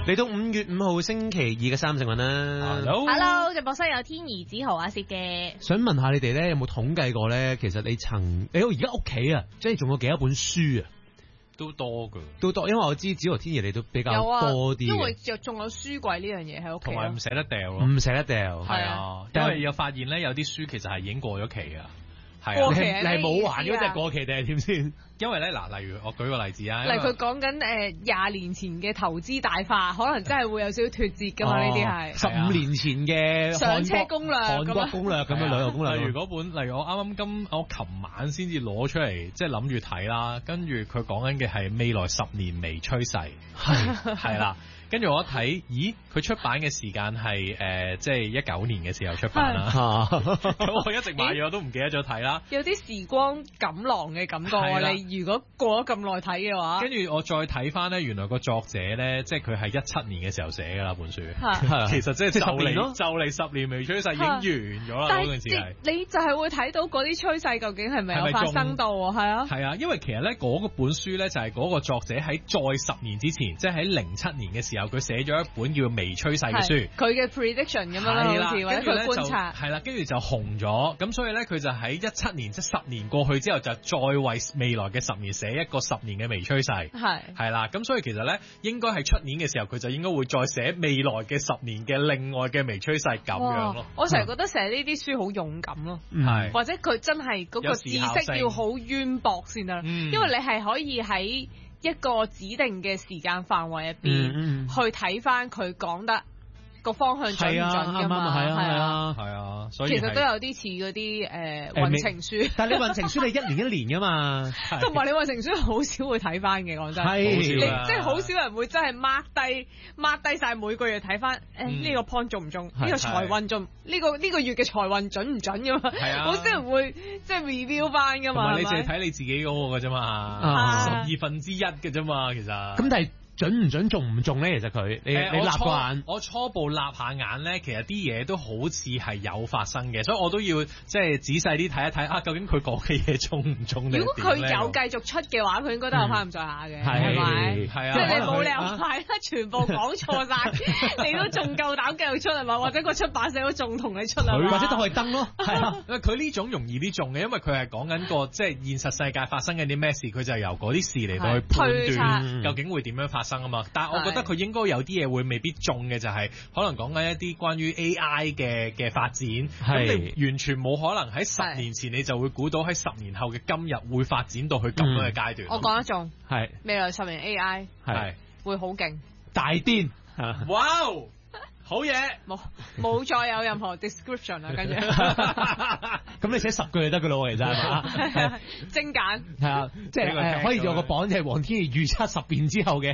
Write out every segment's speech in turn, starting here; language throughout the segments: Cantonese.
嚟到5月5號星期2嘅三成運啦。 Hello， 直播室有天兒子豪阿薛嘅。 想問下你哋咧，有冇統計過咧？其實你而家屋企啊，即係仲有幾多本書啊？ 都多噶， 都多，因為我知子豪天爺你都比較多啲， 因為仲有書櫃呢樣嘢喺屋企， 同埋唔捨得掉咯， 唔捨得掉， 係啊，因為有發現咧，有啲書其實係已經過咗期噶。係啊，你係冇還嗰隻過期定係點先？ 因為咧嗱，例如我舉個例子啊， 例如佢講緊20年前嘅投資大法，可能真係會有少少脫節噶嘛？呢啲係 15年前嘅上車攻略、 韓國攻略咁樣旅遊攻略。 例如嗰本，例如我琴晚先至攞出嚟，即係諗住睇啦，跟住佢講緊嘅係未來10年微趨勢，係啦。跟住我一睇，咦？佢出版嘅時間係即係19年嘅時候出版啦。咁我一直買咗，我都唔記得咗睇啦。 有啲時光錦囊嘅感覺啊！你如果過咗咁耐睇嘅話， 跟住我再睇翻咧，原來個作者咧，即係佢係17年嘅時候寫㗎啦本書。其實即係就嚟10年微趨勢已經完咗啦。嗰陣時係你就係會睇到嗰啲趨勢究竟係咪有發生到啊？係啊。 係啊，因為其實咧嗰本書咧就係嗰個作者喺再10年之前，即係喺07年嘅時候，佢寫咗一本叫《微趨勢》嘅書。 佢嘅 prediction 咁樣啦，好似或者佢觀察。 係啦，跟住就紅咗。咁所以咧，佢就喺17年，即係10年過去之後，就再為未來嘅10年寫一個10年嘅微趨勢。係啦，咁所以其實咧，應該係出年嘅時候，佢就應該會再寫未來嘅10年嘅另外嘅微趨勢咁樣咯。 我成日覺得寫呢啲書好勇敢咯，或者佢真係嗰個知識要好淵博先得，因為你係可以喺一個指定嘅時間範圍入邊去睇翻佢講得個方向準唔準㗎嘛？ 係啊， 所以其實都有啲似嗰啲運程書。 但係你運程書你1年1年㗎嘛， 同埋你運程書好少會睇翻嘅，講真，即係好少人會真係 mark 低晒每個月睇翻呢個 point 中唔中，呢個財運中，呢個月嘅財運準唔準㗎嘛？好少人會即係 review 翻㗎嘛。 同埋你淨係睇你自己嗰個㗎啫嘛，1/12嘅啫嘛，其實。 咁但係準唔準中唔中咧？其實佢你立個眼， 我初步立下眼咧，其實啲嘢都好似係有發生嘅，所以我都要即係仔細啲睇一睇啊！究竟佢講嘅嘢中唔中咧？ 如果佢有繼續出嘅話，佢應該都有翻咁上下嘅，係咪？ 係啊， 即係你冇理由係全部講錯晒，你都仲夠膽繼續出係嘛？或者個出版社都仲同你出啊？ 或者都可以登咯，係啊！ 佢呢種容易啲中嘅，因為佢係講緊個即係現實世界發生緊啲咩事，佢就由嗰啲事嚟到去判斷究竟會點樣發生啊嘛。但係我覺得佢應該有啲嘢會未必中嘅，就係可能講緊一啲關於 AI 嘅發展，咁你完全冇可能喺10年前你就會估到喺10年後嘅今日會發展到去咁樣嘅階段。 我講得中， 係未來10年 AI 係會好勁， 大癲， 哇！好嘢， 冇再有任何 description 啦，跟住咁你寫10句就得噶咯，其實係嘛？ 精簡係啊，即係可以有個榜，就係黃天兒預測10年之後嘅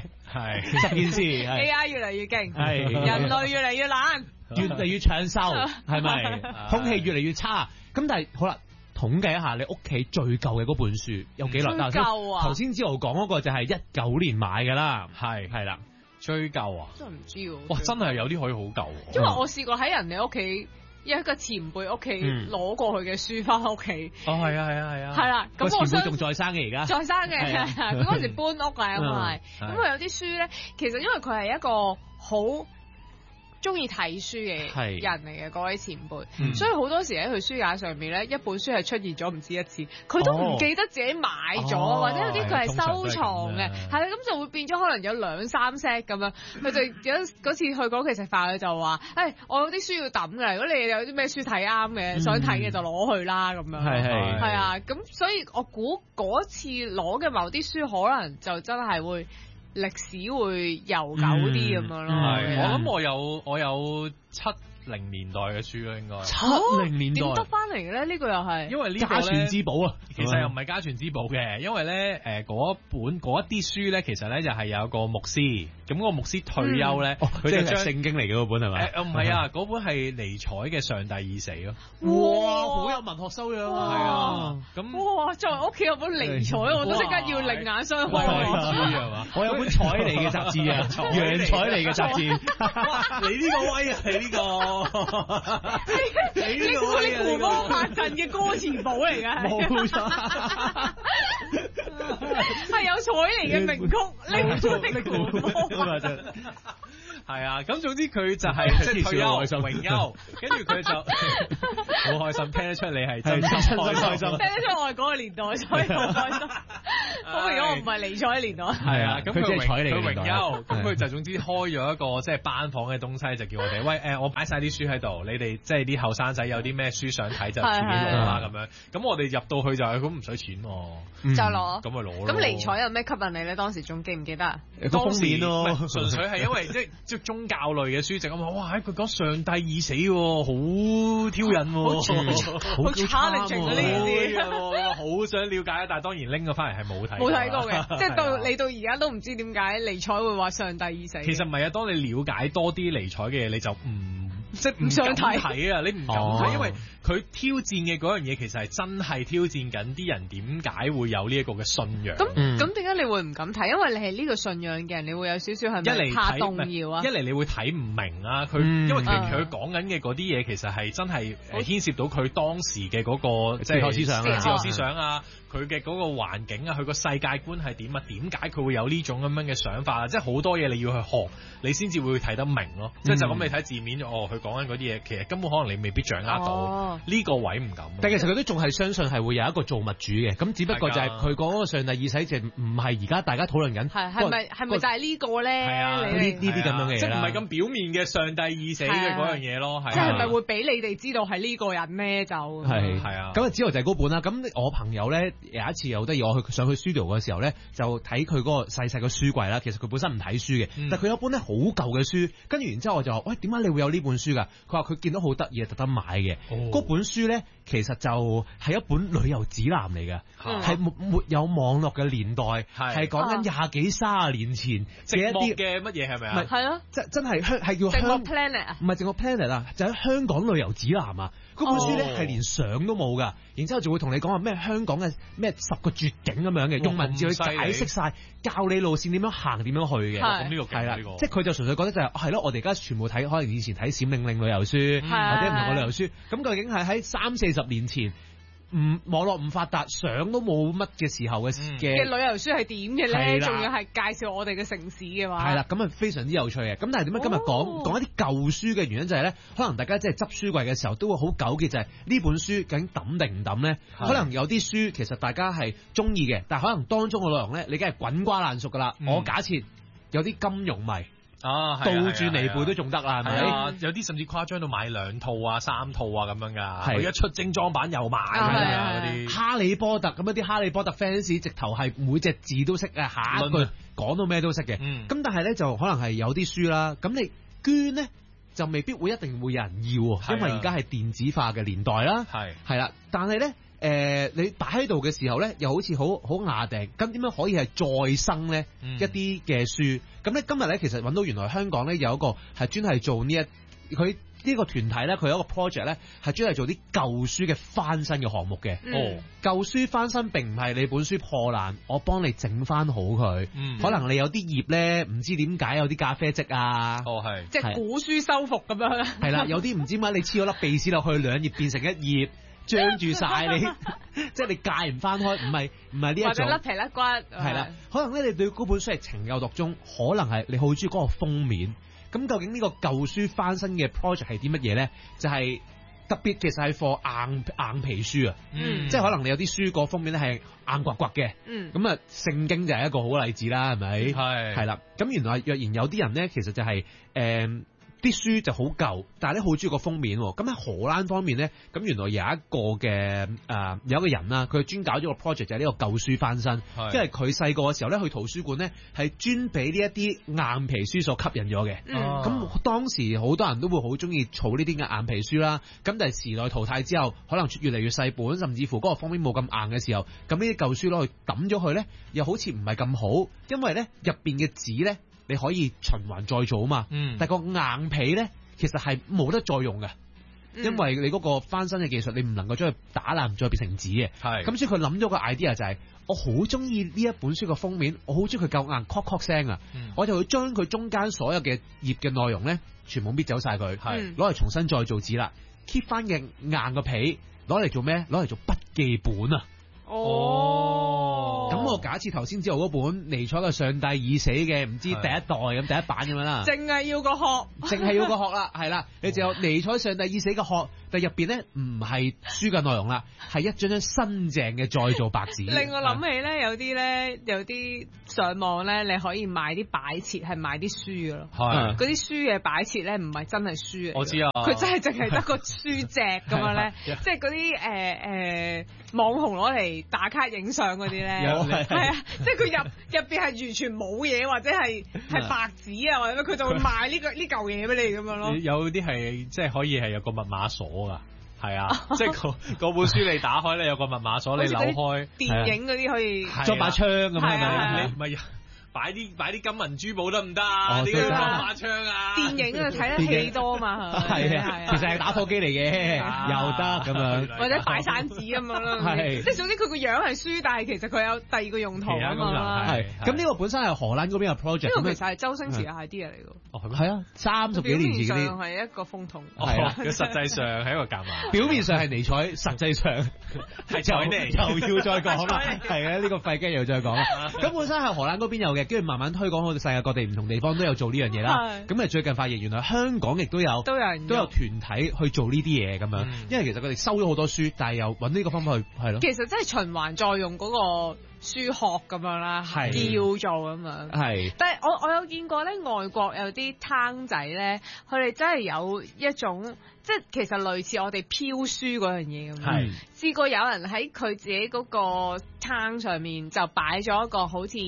10件事 ，AI 越嚟越勁， 係人類越嚟越懶， 越嚟越長壽，係咪？空氣越嚟越差，咁但係好啦，統計一下你屋企最舊嘅嗰本書有幾耐？頭先之豪講嗰個就係19年買噶啦，係啦。 追究啊！ 真係唔知喎。 哇，真係有啲可以好舊。 因為我試過喺人哋屋企一個前輩屋企攞過去嘅書翻屋企。 哦，係啊。 係啦，咁我前輩仲在生嘅而家。 在生嘅，佢嗰時搬屋啊，咁係。咁佢有啲書咧，其實因為佢係一個好中意睇書嘅人嚟嘅嗰位前輩，所以好多時喺佢書架上面咧，一本書係出現咗唔止一次，佢都唔記得自己買咗，或者有啲佢係收藏嘅，係啦，咁就會變咗可能有2-3 set 咁樣。佢就有嗰次去嗰期食飯，佢就話：我有啲書要抌㗎，如果你有啲咩書睇啱嘅，想睇嘅就攞去啦咁樣。係啊，咁所以我估嗰次攞嘅某啲書可能就真係會。歷史會悠久啲咁樣咯， 我諗我有70年代嘅書咯，應該 70年代點得翻嚟嘅咧？呢個又係因為呢家傳之寶啊， 其實又唔係家傳之寶嘅，因為咧嗰一啲書咧，其實咧就係有個牧師，咁個牧師退休咧，佢就將聖經嚟嘅嗰本係咪？唔係啊，嗰本係尼采嘅《上帝已死》咯。 哇，好有文學修養啊！ 係啊，咁哇，作為屋企有本尼采，我都即刻要另眼相看。 係嘛？ 我有本彩嚟嘅雜誌啊，楊彩嚟嘅雜誌。 你呢個威啊！你呢個。 你呢個係胡魔法陣嘅歌詞簿嚟嘅， 冇錯， 係有彩嚟嘅名曲，呢個胡魔法陣。 係啊，咁總之佢就係即係退休榮休，跟住佢就好開心，聽得出你係真心開心， 聽得出我係嗰個年代，所以好開心。好明顯我唔係尼采嘅年代。 係啊，咁佢榮休，咁佢就總之開咗一個即係班房嘅東西，就叫我哋喂我擺晒啲書喺度，你哋即係啲後生仔有啲咩書想睇就隨便攞啦咁樣。咁我哋入到去就係咁唔使錢喎， 就攞， 咁咪攞咯。 咁尼采有咩吸引你咧？當時仲記唔記得啊？ 當時純粹係因為即係宗教類嘅書籍啊嘛，哇！佢講上帝已死喎，好挑釁喎， 好 challenging 啊呢啲， 好想了解啊！但係當然拎咗翻嚟係冇睇過嘅，即係到你到而家都唔知點解尼采會話上帝已死。 其實唔係啊，當你了解多啲尼采嘅嘢，你就即係唔想睇啊！你唔敢睇，因為佢挑戰嘅嗰樣嘢其實係真係挑戰緊啲人點解會有呢一個嘅信仰。 咁點解你會唔敢睇？因為你係呢個信仰嘅人，你會有少少係咪怕動搖啊？ 一嚟你會睇唔明啊！因為佢講緊嘅嗰啲嘢其實係真係牽涉到佢當時嘅嗰個即係思想自由思想啊，佢嘅嗰個環境啊，佢個世界觀係點啊？點解佢會有呢種咁樣嘅想法啊？即係好多嘢你要去學，你先至會睇得明咯。即係就咁你睇字面佢講緊嗰啲嘢，其實根本可能你未必掌握到呢個位唔敢。 但其實佢都仲係相信係會有一個造物主嘅，咁只不過就係佢講嗰個上帝已死，就唔係而家大家討論緊。 係咪就係呢個咧？ 係啊， 呢啲咁樣嘅嘢， 即係唔係咁表面嘅上帝已死嘅嗰樣嘢咯？ 即係咪會俾你哋知道係呢個人咧？就係啊。 咁之後就係嗰本啦。咁我朋友咧有一次又好得意，我上去 studio 嘅時候咧，就睇佢嗰個細細個書櫃啦。其實佢本身唔睇書嘅，但係佢有本咧好舊嘅書。跟住然之後我就話：喂，點解你會有呢本書㗎？佢話佢見到好得意，特登買嘅。嗰本書咧，其實就係一本旅遊指南嚟嘅，係沒有網絡嘅年代，係講緊廿幾30年前嘅一啲嘅乜嘢係咪啊？ 係咯， 真係係叫整個 planet 啊， 唔係整個 planet 啊，就喺香港旅遊指南啊。嗰本書咧係連相都冇㗎，然之後就會同你講話咩香港嘅咩10個絕景咁樣嘅，用文字去解釋晒，教你路線點樣行，點樣去嘅。 咁呢個係啦，即係佢就純粹覺得就係咯，我哋而家全部睇，可能以前睇閃令令旅遊書或者唔同嘅旅遊書，咁究竟係喺30-40年前，網絡唔發達，相都冇乜嘅時候嘅旅遊書係點嘅咧？仲要係介紹我哋嘅城市嘅話， 係啦，咁啊非常之有趣嘅。咁但係點解今日講一啲舊書嘅原因就係咧，可能大家即係執書櫃嘅時候都會好糾結，就係呢本書究竟抌定唔抌咧？可能有啲書其實大家係中意嘅，但係可能當中嘅內容咧，你梗係滾瓜爛熟噶啦。我假設有啲金融迷。倒轉嚟背都仲得啦，係咪？ 有啲甚至誇張到買2套啊、3套啊咁樣㗎。佢一出精裝版又買嗰啲。 哈利波特咁一啲哈利波特 fans 直頭係每隻字都識啊，下一句講到咩都識嘅。咁但係咧就可能係有啲書啦，咁你捐咧就未必會一定會有人要，因為而家係電子化嘅年代啦。係啦，但係咧。你擺喺度嘅時候咧，又好似好雅定，咁點樣可以係再生咧一啲嘅書？咁咧今日咧其實揾到原來香港咧有一個係專係做佢呢個團體咧，佢有一個 project 咧係專係做啲舊書嘅翻新嘅項目嘅。舊書翻新並唔係你本書破爛，我幫你整翻好佢。可能你有啲頁咧唔知點解有啲咖啡漬啊。 即係古書修復咁樣。係啦，有啲唔知點解你黐咗粒鼻屎落去2頁變成1頁。張住晒你，即係你戒唔翻開，唔係呢一種。或者甩皮甩骨。係啦，可能咧你對嗰本書係情有獨鍾，可能係你好中意嗰個封面。咁究竟呢個舊書翻新嘅 project 係啲乜嘢咧？就係特別其實係放硬皮書啊。即係可能你有啲書個封面咧係硬刮刮嘅。咁啊，聖經就係一個好例子啦，係咪？係啦。咁原來若然有啲人咧，其實就係啲書就好舊，但係咧好中意個封面。咁喺荷蘭方面咧，咁原來有一個有一個人啦，佢專搞咗個 project 就係呢個舊書翻新。即係佢細個嘅時候咧，去圖書館咧係專俾呢一啲硬皮書所吸引咗嘅。咁當時好多人都會好中意儲呢啲嘅硬皮書啦。咁但係時代淘汰之後，可能越嚟越細本，甚至乎嗰個封面冇咁硬嘅時候，咁呢啲舊書攞去抌咗佢咧，又好似唔係咁好，因為咧入邊嘅紙咧。你可以循環再做啊嘛，但係個硬皮咧，其實係冇得再用嘅，因為你嗰個翻新嘅技術，你唔能夠將佢打爛再變成紙嘅。咁所以佢諗咗個 idea 就係，我好中意呢一本書嘅封面，我好中意佢夠硬，聲啊，我就會將佢中間所有嘅頁嘅內容咧，全部搣走晒佢，攞嚟重新再做紙啦 ，keep 翻嘅硬個皮，攞嚟做咩？攞嚟做筆記本啊！咁我假設頭先之後嗰本尼采嘅《上帝已死》嘅唔知第一代咁第一版咁樣啦， 淨係要個殼， 淨係要個殼啦，係啦，你就有尼采《上帝已死》嘅殼，但入邊咧唔係書嘅內容啦，係一張新淨嘅再造白紙。 令我諗起咧，有啲上網咧，你可以買啲擺設係賣啲書噶咯，嗰啲書嘅擺設咧唔係真係書嚟，我知啊，佢真係淨係得個書脊咁樣咧，即係嗰啲網紅攞嚟打卡影相嗰啲咧，係啊，即係佢入邊係完全冇嘢或者係白紙啊或者佢就會賣呢嚿嘢俾你咁樣咯。 有啲係即係可以係有個密碼鎖㗎。係啊，即係嗰本書你打開咧有個密碼鎖，你扭開。 電影嗰啲可以裝把槍咁樣， 你唔係擺啲金銀珠寶得唔得啊？呢個裝把槍啊！ 電影啊睇得戲多嘛， 係啊，其實係打火機嚟嘅，又得咁樣， 或者擺散紙咁樣咯。係，即係總之佢個樣係書，但係其實佢有第二個用途啊嘛。 係，咁呢個本身係荷蘭嗰邊嘅 project。 呢個其實係周星馳嘅 idea 嚟㗎。 哦，係啊，30幾年前嗰啲。 表面上係一個風筒。 係啊，佢實際上係一個夾萬。 表面上係尼采，實際上係彩尼。又要再講啦，係啊，呢個廢雞又再講啦。咁本身係荷蘭嗰邊有嘅，跟住慢慢推廣到世界各地唔同地方都有做呢樣嘢啦。咁最近發現原來香港亦都有團體去做呢啲嘢咁樣，因為其實佢哋收咗好多書，但係又揾呢個方法去係咯。 其實真係循環再用嗰個書殼咁樣啦，要做咁樣。係，但係我有見過咧，外國有啲攤仔咧，佢哋真係有一種。即係其實類似我哋飄書嗰樣嘢咁樣，試過有人喺佢自己嗰個攤上面就擺咗一個好似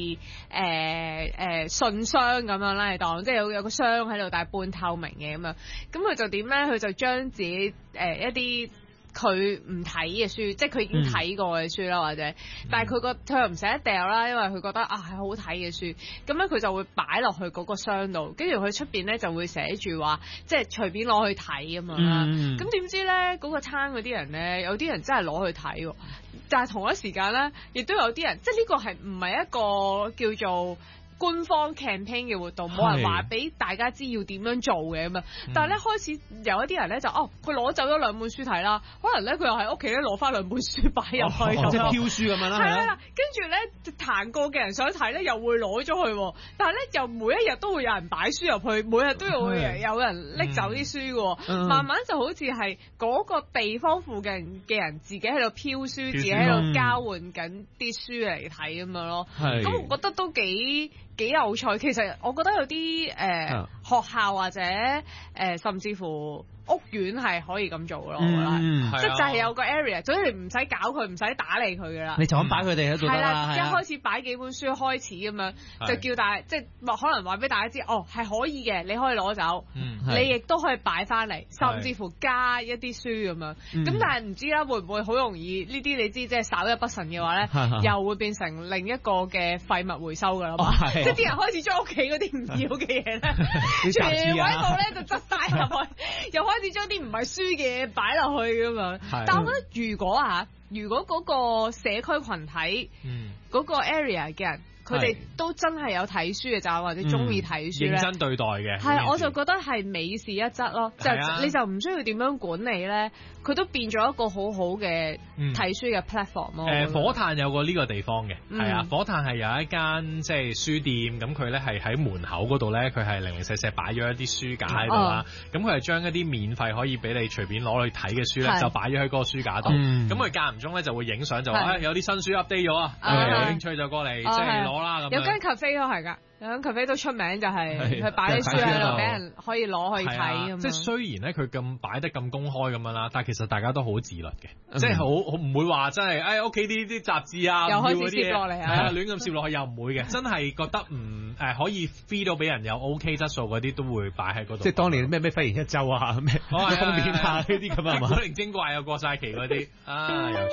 信箱咁樣啦，你當即係有個箱喺度，但係半透明嘅咁樣。咁佢就點咧？佢就將自己一啲佢唔睇嘅書，即係佢已經睇過嘅書啦，或者，但係佢又唔捨得掉啦，因為佢覺得係好睇嘅書，咁咧佢就會擺落去嗰個箱度，跟住佢出邊咧就會寫住話，即係隨便攞去睇咁樣啦。咁點知咧嗰個攤嗰啲人咧，有啲人真係攞去睇喎，但係同一時間咧，亦都有啲人，即係呢個係唔係一個叫做官方 campaign 嘅活動，冇人話俾大家知要點樣做嘅咁啊！但係咧開始有一啲人咧就佢攞走咗2本書睇啦，可能咧佢又喺屋企咧攞翻2本書擺入去， 即係飄書咁樣啦。 係啦，跟住咧彈過嘅人想睇咧又會攞咗去，但係咧又每一日都會有人擺書入去，每日都會有人拎走啲書嘅，慢慢就好似係嗰個地方附近嘅人自己喺度飄書，自己喺度交換緊啲書嚟睇咁樣咯。咁我覺得都幾有趣，其實我覺得有啲學校或者甚至乎屋苑係可以咁做咯，我覺得，即係就係有個 area，總之你唔使搞佢，唔使打理佢噶啦，你就咁擺佢哋喺度得啦。一開始擺幾本書開始咁樣，就叫大即係可能話俾大家知，係可以嘅，你可以攞走，你亦都可以擺翻嚟，甚至乎加一啲書咁樣。咁但係唔知啦，會唔會好容易呢啲你知，即係稍一不慎嘅話咧，又會變成另一個嘅廢物回收噶啦嘛。即係啲人開始將屋企嗰啲唔要嘅嘢咧，全部喺度咧就執晒入去，又開始將啲唔係書嘅嘢擺落去咁樣。但係我覺得如果嗰個社區群體嗰個 area 嘅人，佢哋都真係有睇書嘅習慣或者中意睇書咧，認真對待嘅。係，我就覺得係美事一則咯。就你就唔需要點樣管理咧，佢都變咗一個好好嘅睇書嘅 platform 咯。 火炭有個呢個地方嘅，係啊，火炭係有一間即係書店，咁佢咧係喺門口嗰度咧，佢係零零舍舍擺咗一啲書架喺度啦。咁佢係將一啲免費可以俾你隨便攞去睇嘅書咧，就擺咗喺嗰個書架度。咁佢間唔中咧就會影相，就話有啲新書 update 咗啊，有興趣就過嚟即係攞啦咁。 有間 cafe 都係㗎。有間 cafe 都出名，就係佢擺啲書喺度，俾人可以攞去睇咁。即係雖然咧，佢咁擺得咁公開咁樣啦，但係其實大家都好自律嘅，即係好唔會話真係屋企啲雜誌啊，又開始攝落嚟啊，亂咁攝落去又唔會嘅，真係覺得可以 feed 到俾人有 OK 質素嗰啲都會擺喺嗰度。即係當年咩忽然一週啊，咩封面啊呢啲咁啊，古靈精怪又過晒期嗰啲啊。